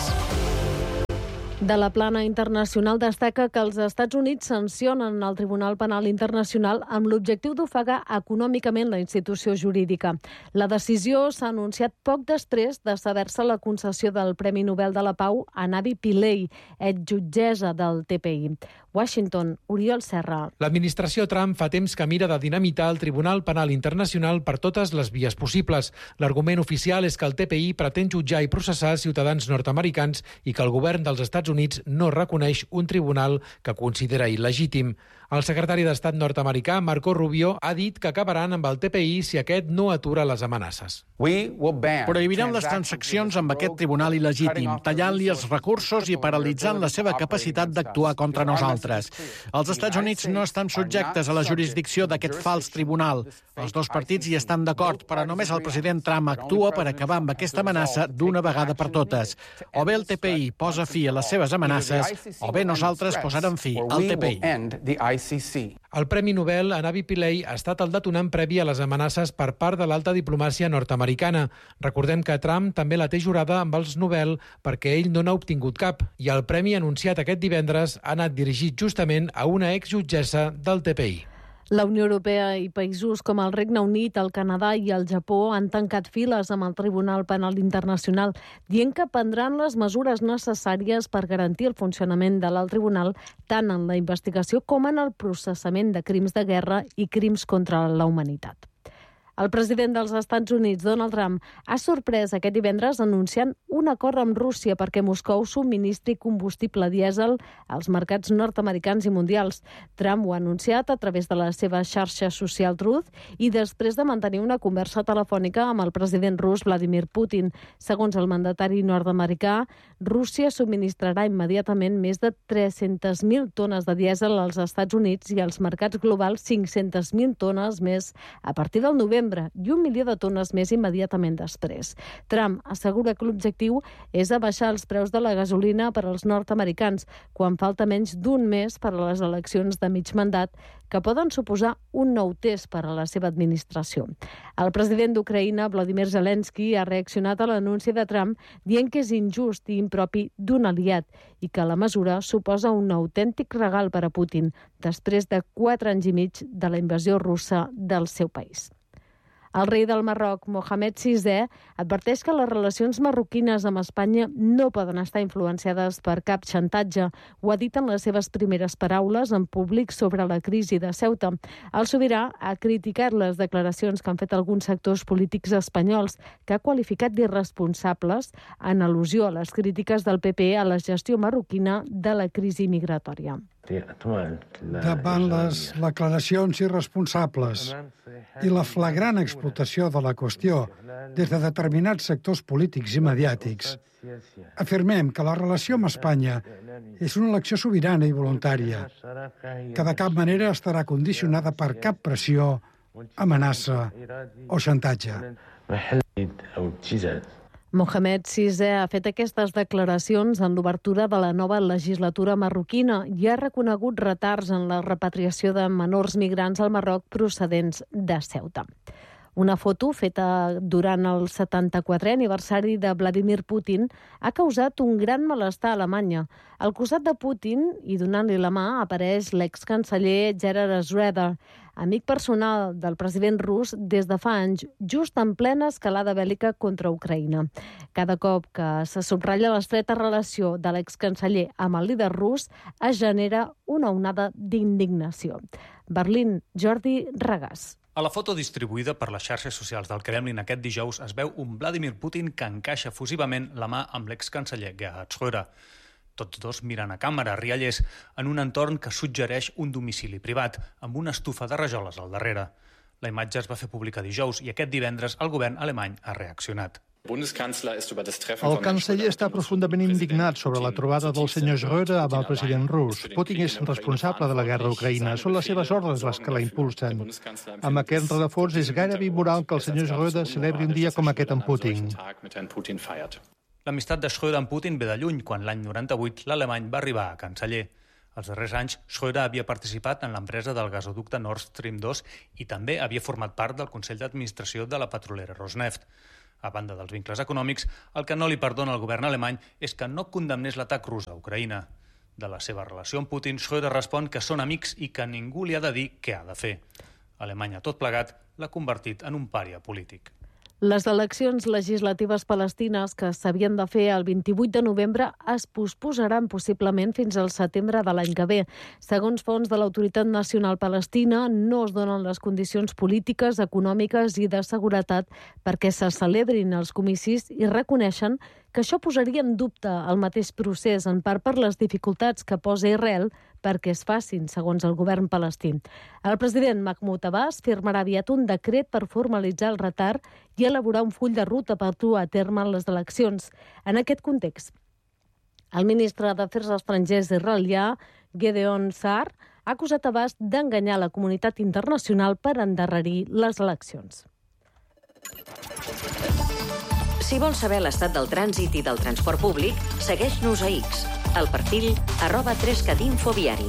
De la plana internacional destaca que els Estats Units sancionen el Tribunal Penal Internacional amb l'objectiu d'ofegar econòmicament la institució jurídica. La decisió s'ha anunciat poc després de saber-se la concessió del Premi Nobel de la Pau a Navi Pillay, exjutgessa del TPI. Washington, Oriol Serra. L'administració Trump fa temps que mira de dinamitar el Tribunal Penal Internacional per totes les vies possibles. L'argument oficial és que el TPI pretén jutjar i processar ciutadans nord-americans i que el govern dels Estats Units no reconeix un tribunal que considera il·legítim. El secretari d'Estat nord-americà, Marco Rubio, ha dit que acabaran amb el TPI si aquest no atura les amenaces. Prohibirem les transaccions amb aquest tribunal il·legítim, tallant-li els recursos i paralitzant la seva capacitat d'actuar contra nosaltres. Els Estats Units no estan subjectes a la jurisdicció d'aquest fals tribunal. Els dos partits hi estan d'acord, però només el president Trump actua per acabar amb aquesta amenaça d'una vegada per totes. O bé el TPI posa fi a les seves amenaces, o bé nosaltres posarem fi al TPI. El Premi Nobel a Navi Pillay ha estat el detonant previ a les amenaces per part de l'alta diplomàcia nord-americana. Recordem que Trump també la té jurada amb els Nobel perquè ell no n'ha obtingut cap i el premi anunciat aquest divendres ha anat dirigit justament a una exjutgessa del TPI. La Unió Europea i països com el Regne Unit, el Canadà i el Japó han tancat files amb el Tribunal Penal Internacional, dient que prendran les mesures necessàries per garantir el funcionament de l'alt tribunal tant en la investigació com en el processament de crims de guerra i crims contra la humanitat. El president dels Estats Units, Donald Trump, ha sorprès aquest divendres anunciant un acord amb Rússia perquè Moscou subministri combustible dièsel als mercats nord-americans i mundials. Trump ho ha anunciat a través de la seva xarxa social Truth i després de mantenir una conversa telefònica amb el president rus Vladimir Putin. Segons el mandatari nord-americà, Rússia subministrarà immediatament més de 300.000 tones de dièsel als Estats Units i als mercats globals 500.000 tones més a partir del novembre i 1 milió de tones més immediatament després. Trump assegura que l'objectiu és abaixar els preus de la gasolina per als nord-americans quan falta menys d'un mes per a les eleccions de mig mandat que poden suposar un nou test per a la seva administració. El president d'Ucraïna, Volodymyr Zelensky, ha reaccionat a l'anunci de Trump dient que és injust i impropi d'un aliat i que la mesura suposa un autèntic regal per a Putin després de 4 anys i mig de la invasió russa del seu país. El rei del Marroc, Mohamed VI, adverteix que les relacions marroquines amb Espanya no poden estar influenciades per cap xantatge. Ho ha dit en les seves primeres paraules en públic sobre la crisi de Ceuta. El sobirà ha criticat les declaracions que han fet alguns sectors polítics espanyols, que ha qualificat d'irresponsables en al·lusió a les crítiques del PP a la gestió marroquina de la crisi migratòria. Davant les declaracions irresponsables i la flagrant explotació de la qüestió des de determinats sectors polítics i mediàtics, afirmem que la relació amb Espanya és una elecció sobirana i voluntària, que de cap manera estarà condicionada per cap pressió, amenaça o xantatge. Mohamed VI ha fet aquestes declaracions en l'obertura de la nova legislatura marroquina i ha reconegut retards en la repatriació de menors migrants al Marroc procedents de Ceuta. Una foto feta durant el 74è aniversari de Vladimir Putin ha causat un gran malestar a Alemanya. Al costat de Putin, i donant-li la mà, apareix l'excanceller Gerhard Schröder, amic personal del president rus des de fa anys, just en plena escalada bèl·lica contra Ucraïna. Cada cop que se subratlla l'estreta relació de l'excanceller amb el líder rus, es genera una onada d'indignació. Berlín, Jordi Regàs. A la foto distribuïda per les xarxes socials del Kremlin aquest dijous es veu un Vladimir Putin que encaixa fusivament la mà amb l'excanceller Gerhard Schröder. Tots dos miren a càmera, riallers, en un entorn que suggereix un domicili privat, amb una estufa de rajoles al darrere. La imatge es va fer pública dijous i aquest divendres el govern alemany ha reaccionat. El canceller està profundament indignat sobre la trobada del senyor Schröder amb el president rus. Putin és responsable de la guerra a Ucraïna. Són les seves ordres les que la impulsen. Amb aquest rerefons és gairebé immoral que el senyor Schröder celebri un dia com aquest amb Putin. L'amistat de Schröder amb Putin ve de lluny, quan l'any 98 l'alemany va arribar a canceller. Els darrers anys, Schröder havia participat en l'empresa del gasoducte Nord Stream 2 i també havia format part del Consell d'Administració de la petrolera Rosneft. A banda dels vincles econòmics, el que no li perdona al govern alemany és que no condemnés l'atac rus a Ucraïna. De la seva relació amb Putin, Schröder respon que són amics i que ningú li ha de dir què ha de fer. Alemanya, tot plegat, l'ha convertit en un pària polític. Les eleccions legislatives palestines que s'havien de fer el 28 de novembre es posposaran possiblement fins al setembre de l'any que ve. Segons fonts de l'Autoritat Nacional Palestina, no es donen les condicions polítiques, econòmiques i de seguretat perquè se celebrin els comicis i reconeixen que això posaria en dubte el mateix procés, en part per les dificultats que posa Israel perquè es facin, segons el govern palestí. El president Mahmoud Abbas firmarà aviat un decret per formalitzar el retard i elaborar un full de ruta per dur a terme les eleccions. En aquest context, el ministre d'Afers Estrangers israelià, Gideon Sa'ar, ha acusat Abbas d'enganyar la comunitat internacional per endarrerir les eleccions. Si vols saber l'estat del trànsit i del transport públic, segueix-nos a X, al perfil @3catinfoviari.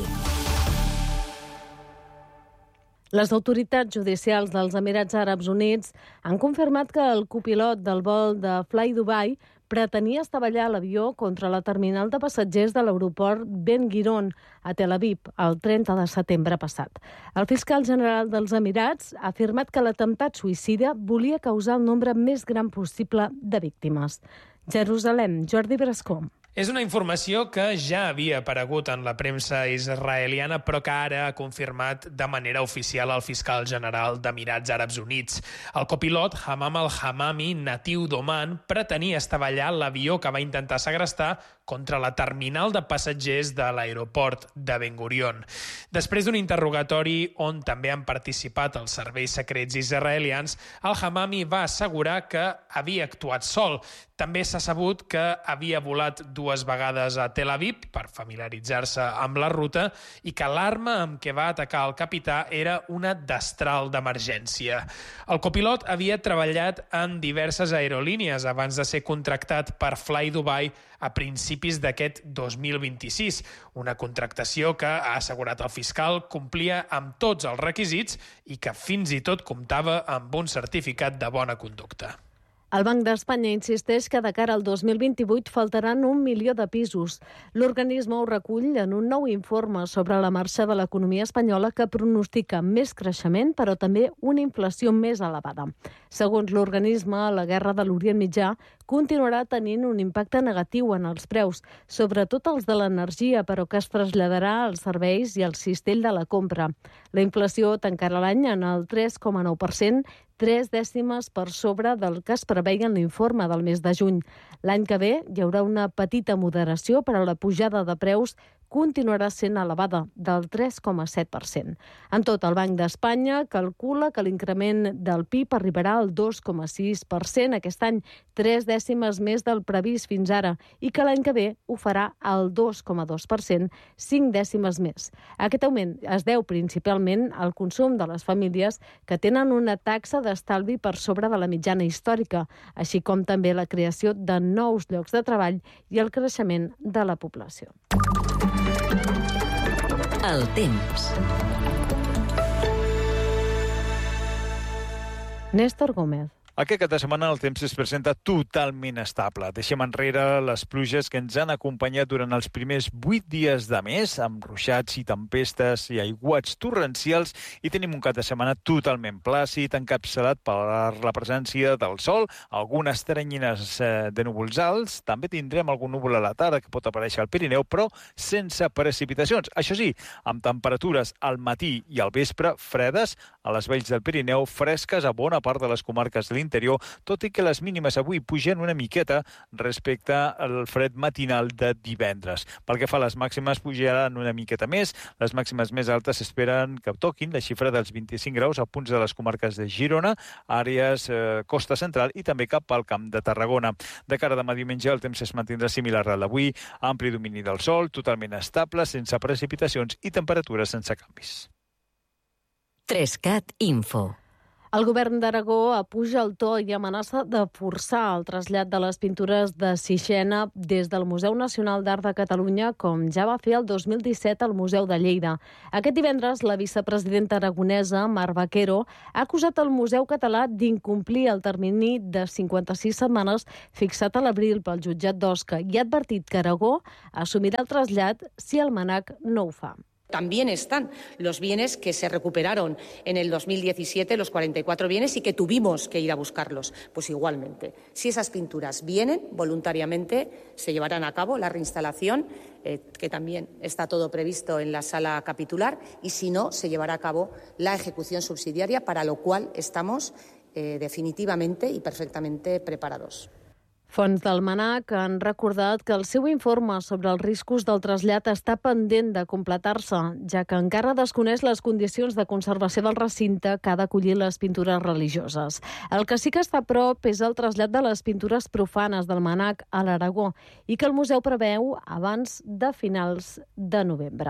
Les autoritats judicials dels Emirats Àrabs Units han confirmat que el copilot del vol de Fly Dubai pretenia estavellar l'avió contra la terminal de passatgers de l'aeroport Ben Gurion a Tel Aviv el 30 de setembre passat. El fiscal general dels Emirats ha afirmat que l'atemptat suïcida volia causar el nombre més gran possible de víctimes. Jerusalem, Jordi Brascó. És una informació que ja havia aparegut en la premsa israeliana, però que ara ha confirmat de manera oficial el fiscal general d'Emirats Àrabs Units. El copilot Hammam al-Hammami, natiu d'Oman, pretenia estavellar l'avió que va intentar segrestar contra la terminal de passatgers de l'aeroport de Ben Gurion. Després d'un interrogatori on també han participat els serveis secrets israelians, al-Hammami va assegurar que havia actuat sol. També s'ha sabut que havia volat 2 vegades a Tel Aviv per familiaritzar-se amb la ruta i que l'arma amb què va atacar el capità era una destral d'emergència. El copilot havia treballat en diverses aerolínies abans de ser contractat per Fly Dubai a principis d'aquest 2026, una contractació que, ha assegurat el fiscal, complia amb tots els requisits i que fins i tot comptava amb un certificat de bona conducta. El Banc d'Espanya insisteix que de cara al 2028 faltaran 1 milió de pisos. L'organisme ho recull en un nou informe sobre la marxa de l'economia espanyola que pronostica més creixement, però també una inflació més elevada. Segons l'organisme, la guerra de l'Orient Mitjà continuarà tenint un impacte negatiu en els preus, sobretot els de l'energia, però que es traslladarà als serveis i al cistell de la compra. La inflació tancarà l'any en el 3,9%, 3 dècimes per sobre del que es preveia en l'informe del mes de juny. L'any que ve hi haurà una petita moderació, però la pujada de preus continuarà sent elevada, del 3,7%. En tot, el Banc d'Espanya calcula que l'increment del PIB arribarà al 2,6% aquest any, 3 dècimes més del previst fins ara, i que l'any que ve ho farà al 2,2%, 5 dècimes més. Aquest augment es deu principalment al consum de les famílies que tenen una taxa d'estalvi per sobre de la mitjana històrica, així com també la creació de nous llocs de treball i el creixement de la població. El temps. Néstor Gómez. Aquest cap de setmana el temps es presenta totalment estable. Deixem enrere les pluges que ens han acompanyat durant els primers 8 dies de mes, amb ruixats i tempestes i aiguats torrencials, i tenim un cap de setmana totalment plàcid, encapçalat per la presència del sol, algunes teranyines de núvols alts, també tindrem algun núvol a la tarda que pot aparèixer al Pirineu, però sense precipitacions. Això sí, amb temperatures al matí i al vespre fredes, a les valls del Pirineu, fresques a bona part de les comarques de l'interior, tot i que les mínimes avui pugen una miqueta respecte al fred matinal de divendres. Pel que fa a les màximes, pujaran una miqueta més. Les màximes més altes esperen que toquin la xifra dels 25 graus a punts de les comarques de Girona, àrees costa central i també cap al Camp de Tarragona. De cara a demà diumenge, el temps es mantindrà similar al d'avui, ampli domini del sol, totalment estable, sense precipitacions i temperatures sense canvis. 3CAT Info. El govern d'Aragó apuja el to i amenaça de forçar el trasllat de les pintures de Sixena des del Museu Nacional d'Art de Catalunya, com ja va fer el 2017 al Museu de Lleida. Aquest divendres, la vicepresidenta aragonesa, Mar Vaquero, ha acusat el Museu Català d'incomplir el termini de 56 setmanes fixat a l'abril pel jutjat d'Osca i ha advertit que Aragó assumirà el trasllat si el MNAC no ho fa. También están los bienes que se recuperaron en el 2017, los 44 bienes, y que tuvimos que ir a buscarlos. Pues igualmente, si esas pinturas vienen voluntariamente, se llevarán a cabo la reinstalación, que también está todo previsto en la sala capitular, y si no, se llevará a cabo la ejecución subsidiaria, para lo cual estamos definitivamente y perfectamente preparados. Fonts del MNAC han recordat que el seu informe sobre els riscos del trasllat està pendent de completar-se, ja que encara desconeix les condicions de conservació del recinte que ha d'acollir les pintures religioses. El que sí que està a prop és el trasllat de les pintures profanes del MNAC a l'Aragó i que el museu preveu abans de finals de novembre.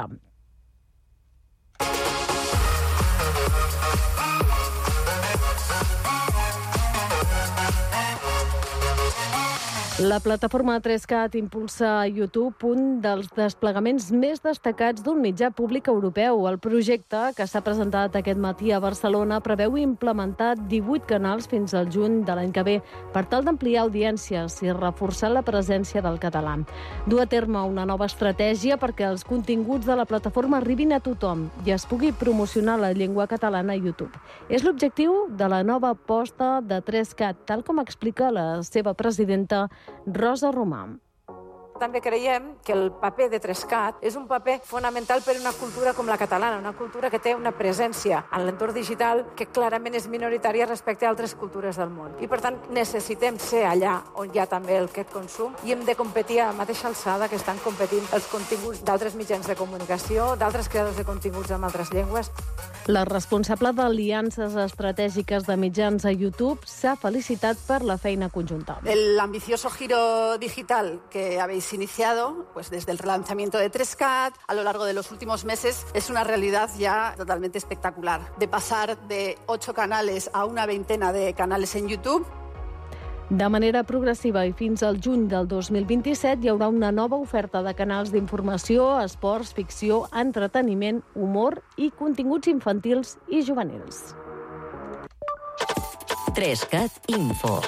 La plataforma 3CAT impulsa a YouTube un dels desplegaments més destacats d'un mitjà públic europeu. El projecte, que s'ha presentat aquest matí a Barcelona, preveu implementar 18 canals fins al juny de l'any que ve per tal d'ampliar audiències i reforçar la presència del català. Du a terme una nova estratègia perquè els continguts de la plataforma arribin a tothom i es pugui promocionar la llengua catalana a YouTube. És l'objectiu de la nova aposta de 3CAT, tal com explica la seva presidenta Rosa Romà. També creiem que el paper de 3CAT és un paper fonamental per a una cultura com la catalana, una cultura que té una presència en l'entorn digital que clarament és minoritària respecte a altres cultures del món. I, per tant, necessitem ser allà on hi ha també aquest consum i hem de competir a la mateixa alçada que estan competint els continguts d'altres mitjans de comunicació, d'altres creadors de continguts en altres llengües. La responsable d'aliances estratègiques de mitjans a YouTube s'ha felicitat per la feina conjunta. El ambicioso giro digital que habéis iniciado, pues desde el relanzamiento de 3CAT a lo largo de los últimos meses, es una realidad ya totalmente espectacular. De pasar de 8 canales a una veintena de canales en YouTube. De manera progressiva i fins al juny del 2027 hi haurà una nova oferta de canals d'informació, esports, ficció, entreteniment, humor i continguts infantils i juvenils. 3CAT Info.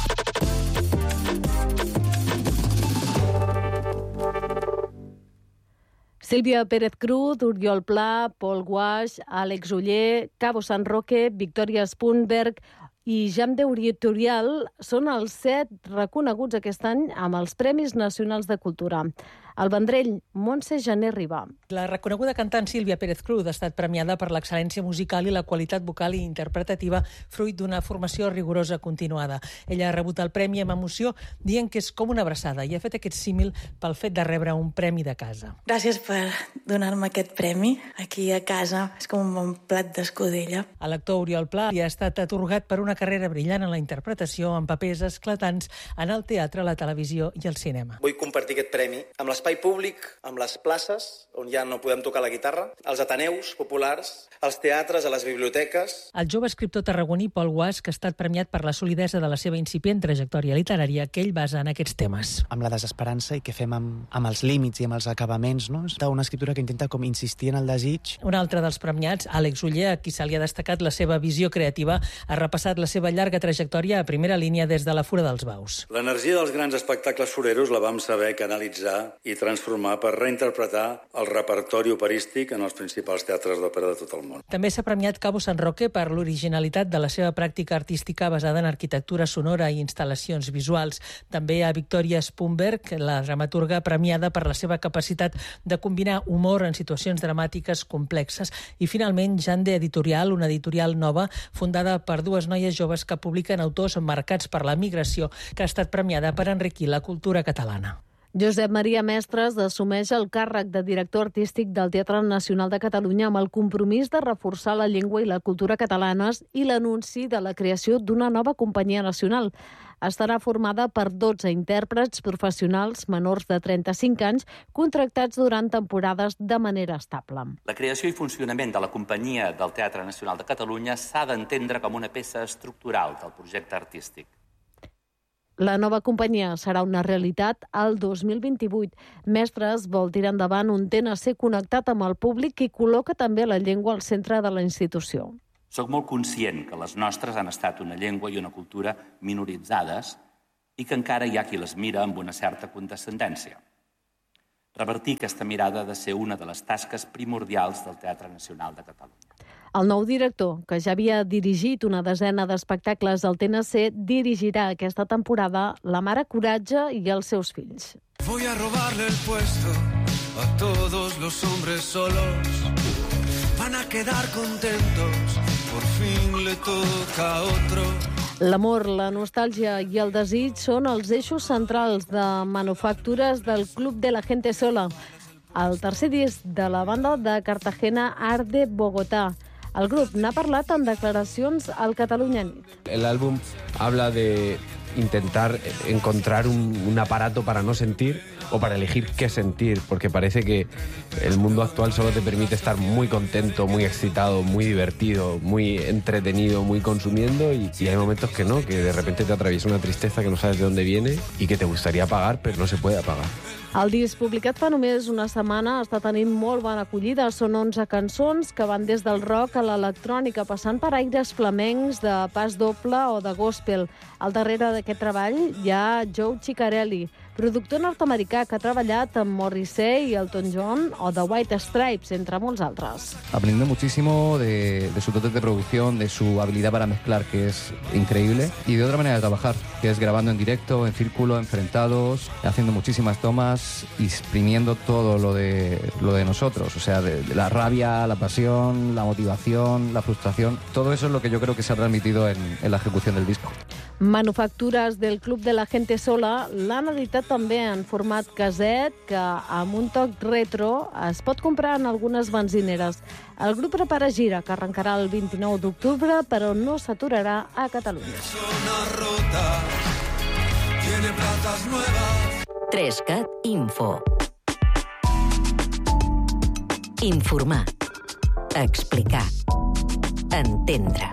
Sílvia Pérez Cruz, Oriol Pla, Pol Guaix, Àlex Oller, Cabo San Roque, Victòria Spunberg i Jam d'Oritorial són els 7 reconeguts aquest any amb els Premis Nacionals de Cultura. Al Vendrell, Montse Jané Ribà. La reconeguda cantant Sílvia Pérez Cruz ha estat premiada per l'excel·lència musical i la qualitat vocal i interpretativa fruit d'una formació rigorosa continuada. Ella ha rebut el premi amb emoció dient que és com una abraçada i ha fet aquest símil pel fet de rebre un premi de casa. Gràcies per donar-me aquest premi aquí a casa. És com un bon plat d'escudella. A l'actor Oriol Pla li ha estat atorgat per una carrera brillant en la interpretació amb papers esclatants en el teatre, la televisió i el cinema. Vull compartir aquest premi amb l'espai l'espai públic, amb les places, on ja no podem tocar la guitarra, als ateneus populars, als teatres, a les biblioteques. El jove escriptor tarragoní Pol Guasch, que ha estat premiat per la solidesa de la seva incipient trajectòria literària, que ell basa en aquests temes. Amb la desesperança i què fem amb els límits i amb els acabaments, no? És una escriptura que intenta com insistir en el desig. Un altre dels premiats, Àlex Oller, a qui se li ha destacat la seva visió creativa, ha repassat la seva llarga trajectòria a primera línia des de la Fura dels Baus. L'energia dels grans espectacles foreros la vam saber canalitzar i transformar per reinterpretar el repertori operístic en els principals teatres d'òpera de tot el món. També s'ha premiat Cabo San Roque per l'originalitat de la seva pràctica artística basada en arquitectura sonora i instal·lacions visuals. També a Victoria Spunberg, la dramaturga premiada per la seva capacitat de combinar humor en situacions dramàtiques complexes. I finalment, Jande Editorial, una editorial nova fundada per dues noies joves que publiquen autors marcats per la migració, que ha estat premiada per enriquir la cultura catalana. Josep Maria Mestres assumeix el càrrec de director artístic del Teatre Nacional de Catalunya amb el compromís de reforçar la llengua i la cultura catalanes i l'anunci de la creació d'una nova companyia nacional. Estarà formada per 12 intèrprets professionals menors de 35 anys contractats durant temporades de manera estable. La creació i funcionament de la companyia del Teatre Nacional de Catalunya s'ha d'entendre com una peça estructural del projecte artístic. La nova companyia serà una realitat al 2028. Mestres vol tirar endavant un TNC connectat amb el públic i col·loca també la llengua al centre de la institució. Soc molt conscient que les nostres han estat una llengua i una cultura minoritzades i que encara hi ha qui les mira amb una certa condescendència. Revertir aquesta mirada ha de ser una de les tasques primordials del Teatre Nacional de Catalunya. El nou director, que ja havia dirigit una desena d'espectacles al TNC, dirigirà aquesta temporada La Mare Coratge i els seus fills. Voy a robarle el puesto a todos los hombres solos. Van a quedar contentos, por fin le toca a otro. L'amor, la nostàlgia i el desig són els eixos centrals de Manufactures del Club de la Gente Sola, el tercer disc de la banda de Cartagena Art de Bogotá. El grup n'ha parlat en declaracions al Catalunya Nit. El álbum habla de intentar encontrar un aparato para no sentir o para elegir qué sentir, porque parece que el mundo actual solo te permite estar muy contento, muy excitado, muy divertido, muy entretenido, muy consumiendo, y hay momentos que no, que de repente te atraviesa una tristeza que no sabes de dónde viene y que te gustaría apagar, però no se puede apagar. El disc, publicat fa només una setmana, està tenint molt bona acollida. Són 11 cançons que van des del rock a l'electrònica, passant per aires flamencs, de pas doble o de gospel. Al darrere d'aquest treball hi ha Joe Ciccarelli, productor nord-americà que ha treballat amb Morrissey, Elton John o The White Stripes, entre molts altres. Aprendiendo muchísimo de su dotes de producción, de su habilidad para mezclar, que es increíble, y de otra manera de trabajar, que es grabando en directo, en círculo, enfrentados, haciendo muchísimas tomas, exprimiendo todo lo de nosotros, o sea, de la rabia, la pasión, la motivación, la frustración. Todo eso es lo que yo creo que se ha transmitido en la ejecución del disco. Manufactures del Club de la Gente Sola l'han editat també en format caset, que amb un toc retro es pot comprar en algunes benzineres. El grup prepara gira, que arrencarà el 29 d'octubre, però no s'aturarà a Catalunya. 3CAT Info. Informar. Explicar. Entendre.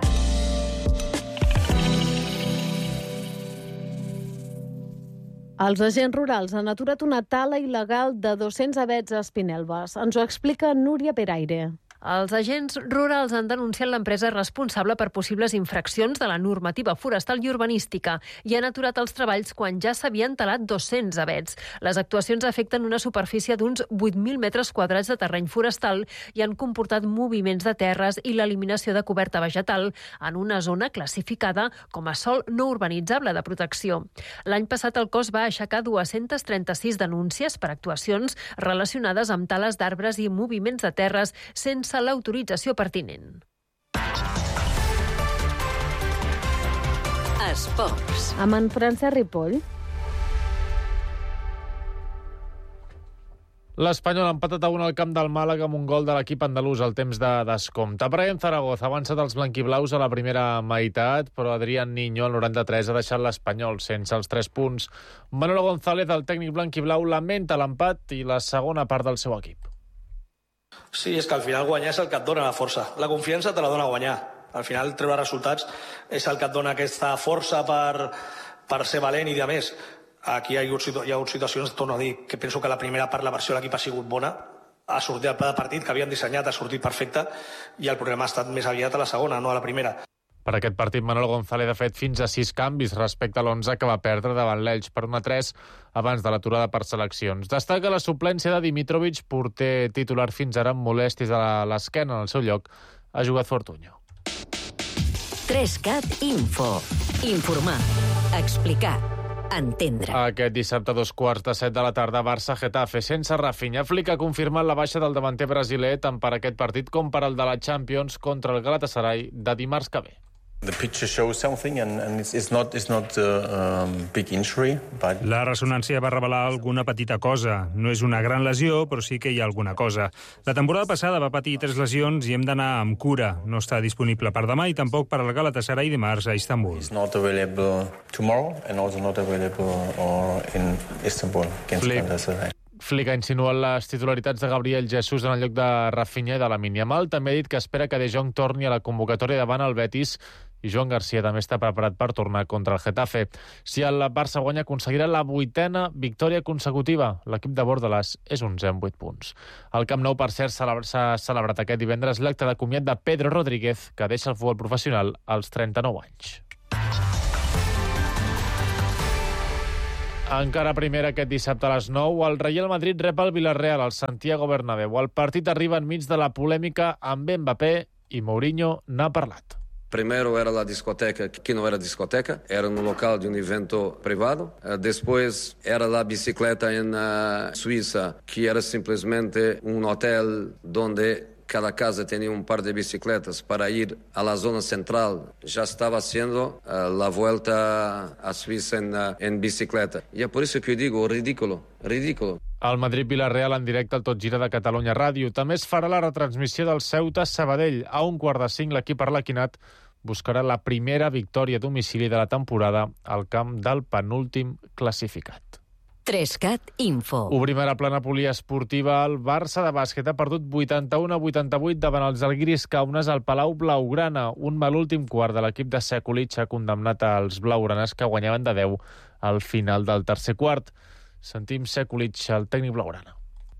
Els agents rurals han aturat una tala il·legal de 200 avets a Espinelves. Ens ho explica Núria Peraire. Els agents rurals han denunciat l'empresa responsable per possibles infraccions de la normativa forestal i urbanística i han aturat els treballs quan ja s'havien talat 200 avets. Les actuacions afecten una superfície d'uns 8.000 metres quadrats de terreny forestal i han comportat moviments de terres i l'eliminació de coberta vegetal en una zona classificada com a sòl no urbanitzable de protecció. L'any passat el cos va aixecar 236 denúncies per actuacions relacionades amb tales d'arbres i moviments de terres sense l'autorització pertinent. Esports. Amb en Francesc Ripoll. L'Espanyol ha empatat a 1 al camp del Màlaga amb un gol de l'equip andalús al temps de descompte. Brian Zaragoza ha avançat els blanquiblaus a la primera meitat, però Adrián Niño al 93 ha deixat l'Espanyol sense els 3 punts. Manolo González, el tècnic blanquiblau, lamenta l'empat i la segona part del seu equip. Sí, és que al final guanyar és el que et dona la força. La confiança te la dona guanyar. Al final treure resultats és el que et dona aquesta força per ser valent i de més. Aquí hi ha hagut situacions, torno a dir, que penso que la primera part la versió de l'equip ha sigut bona, ha sortit el pla de partit que havien dissenyat, ha sortit perfecte, i el problema ha estat més aviat a la segona, no a la primera. Per aquest partit, Manolo González ha fet fins a 6 canvis respecte a l'11 que va perdre davant l'Elx per 1-3 abans de l'aturada per seleccions. Destaca la suplència de Dimitrovic, porter titular fins ara amb molèsties a l'esquena. En el seu lloc ha jugat Fortuño. 3CAT Info. Informar. Explicar. Entendre. Aquest dissabte a 2:15 de la tarda, Barça-Getafe sense Rafinha. Flick ha confirmat la baixa del davanter brasiler tant per aquest partit com per el de la Champions contra el Galatasaray de dimarts que ve. The picture shows something and it's not a big injury, but... La ressonància va revelar alguna petita cosa. No és una gran lesió, però sí que hi ha alguna cosa. La temporada passada va patir 3 lesions i hem d'anar amb cura. No està disponible per demà i tampoc per al Galatasaray dimarts a Istanbul. It's not available tomorrow and also not available in Istanbul against Galatasaray. Flick ha insinuat les titularitats de Gabriel Jesús en el lloc de Rafinha i de Lamine Yamal. També ha dit que espera que De Jong torni a la convocatòria davant el Betis i Joan Garcia també està preparat per tornar contra el Getafe. Si el Barça guanya, aconseguirà la 8ª victòria consecutiva. L'equip de Bordalàs és 11 amb 8 punts. Al Camp Nou, per cert, s'ha celebrat aquest divendres l'acte de comiat de Pedro Rodríguez, que deixa el futbol professional als 39 anys. Encara primera aquest dissabte a les 9, el Real Madrid rep el Villarreal al Santiago Bernabéu. El partit arriba enmig de la polèmica amb Mbappé i Mourinho n'ha parlat. Primero era la discoteca, que no era discoteca, era un local de un evento privado. Después era la bicicleta en Suiza, que era simplemente un hotel donde cada casa tenía un par de bicicletas para ir a la zona central. Ya estaba haciendo la vuelta a Suiza en bicicleta. Y es por eso que yo digo, ridículo. El Madrid-Villarreal en directe al Tot Gira de Catalunya Ràdio. També es farà la retransmissió del Ceuta-Sabadell. A 1:45 l'equip arlequinat buscarà la primera victòria a domicili de la temporada al camp del penúltim classificat. 3CAT Info. Obrim ara plana poliesportiva. El Barça de bàsquet ha perdut 81-88 davant els Žalgiris Kaunas al Palau Blaugrana. Un mal últim quart de l'equip de Sekulic ha condemnat als blaugranes, que guanyaven de 10 al final del tercer quart. Sentim Sekulic, el tècnic blaugrana.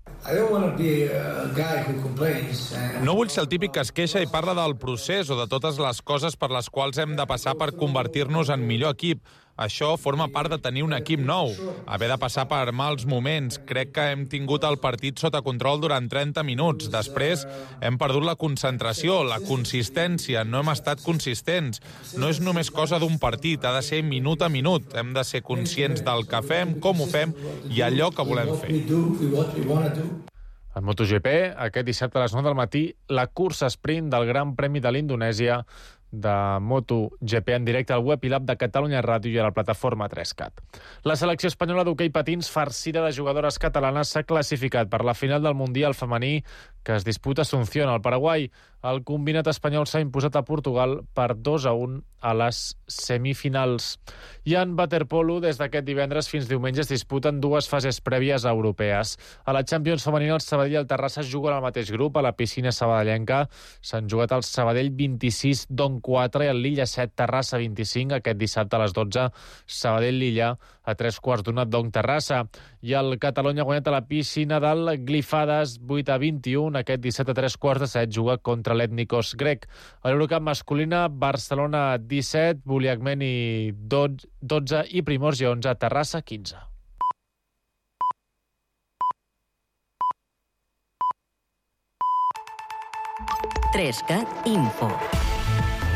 No vull ser el típic que es queixa i parla del procés o de totes les coses per les quals hem de passar per convertir-nos en millor equip. Això forma part de tenir un equip nou, haver de passar per mals moments. Crec que hem tingut el partit sota control durant 30 minuts. Després hem perdut la concentració, la consistència, no hem estat consistents. No és només cosa d'un partit, ha de ser minut a minut. Hem de ser conscients del que fem, com ho fem i allò que volem fer. En MotoGP, aquest dissabte a les 9 del matí, la cursa sprint del Gran Premi de l'Indonèsia de MotoGP en directe al web i l'app de Catalunya Ràdio i a la plataforma 3CAT. La selecció espanyola d'hoquei patins, farcida de jugadores catalanes, s'ha classificat per la final del Mundial femení que es disputa a Asunción, al Paraguai. El combinat espanyol s'ha imposat a Portugal per 2-1 a les semifinals. I en waterpolo, des d'aquest divendres fins diumenge es disputen 2 fases prèvies europees. A la Champions femenina, el Sabadell i el Terrassa juguen al mateix grup. A la piscina sabadellenca s'han jugat el Sabadell 26, Don 4 i el Lilla 7, Terrassa 25. Aquest dissabte a les 12, Sabadell-Lilla a 3:15, Don Terrassa. I el Catalunya ha guanyat a la piscina del Glifades 8-21. Aquest dissabte a 3:15 juga contra l'Ètnicos grec. A l'Eurocup masculina, Barcelona 17, Buliagmeni 12 i Primorge 11, Terrassa 15. Trescat Info.